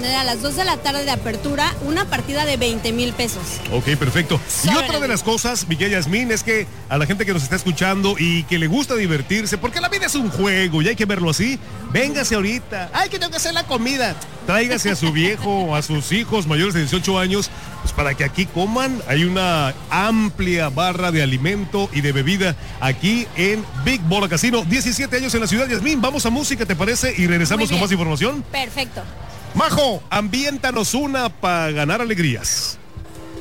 tener a las 2 de la tarde de apertura una partida de 20,000 pesos. Ok, perfecto. Y Sobre otra de las cosas, Miguel Yasmín, es que a la gente que nos está escuchando y que le gusta divertirse, porque la vida es un juego y hay que verlo así, véngase ahorita. Ay, que tengo que hacer la comida. Tráigase a su viejo o a sus hijos mayores de 18 años, pues para que aquí coman. Hay una amplia barra de alimento y de bebida aquí en Big Bola Casino. 17 años en la ciudad, Yasmín. Vamos a música, ¿te parece? Y regresamos con más información. Perfecto. Majo, ambiéntanos una para ganar alegrías.